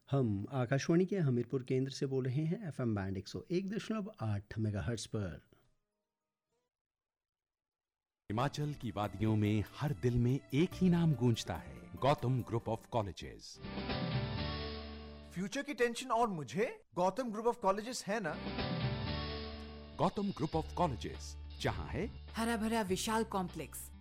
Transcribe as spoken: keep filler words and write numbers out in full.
हम आकाशवाणी के हमीरपुर केंद्र से बोल रहे हैं एफएम बैंड एक सौ एक दशमलव आठ मेगाहर्ट्ज पर। हिमाचल की वादियों में हर दिल में एक ही नाम गूंजता है, Gautam group of colleges. Future की टेंशन और मुझे गौतम ग्रुप ऑफ कॉलेजेस है ना। गौतम ग्रुप ऑफ कॉलेजेस, जहां है हरा भरा विशाल कॉम्प्लेक्स,